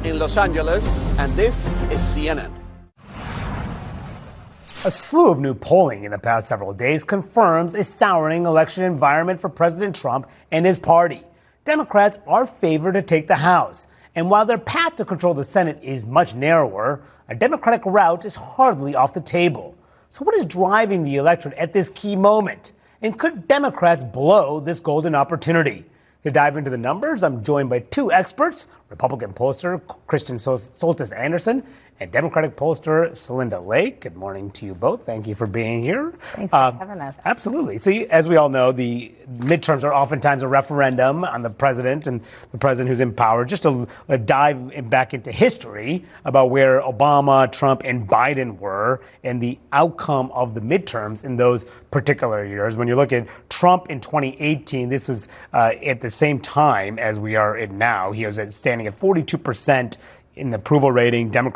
in Los Angeles, and this is CNN. A slew of new polling in the past several days confirms a souring election environment for President Trump and his party. Democrats are favored to take the House. And while their path to control the Senate is much narrower, a Democratic route is hardly off the table. So what is driving the electorate at this key moment? And could Democrats blow this golden opportunity? To dive into the numbers, I'm joined by two experts, Republican pollster Christian Soltis Anderson and Democratic pollster Celinda Lake. Good morning to you both. Thank you for being here. Thanks for having us. Absolutely. So as we all know, the midterms are oftentimes a referendum on the president and the president who's in power. Just to dive back into history about where Obama, Trump, and Biden were and the outcome of the midterms in those particular years. When you look at Trump in 2018, this was at the same time as we are at now. He was standing at 42% in the approval rating. Democrats